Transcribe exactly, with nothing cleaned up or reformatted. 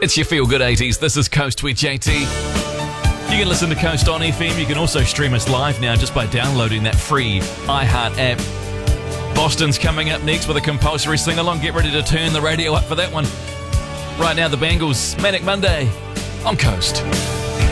It's your Feel Good eighties. This is Coast with J T. You can listen to Coast on F M. You can also stream us live now just by downloading that free iHeart app. Boston's coming up next with a compulsory sing-along. Get ready to turn the radio up for that one. Right now, the Bangles, Manic Monday on Coast.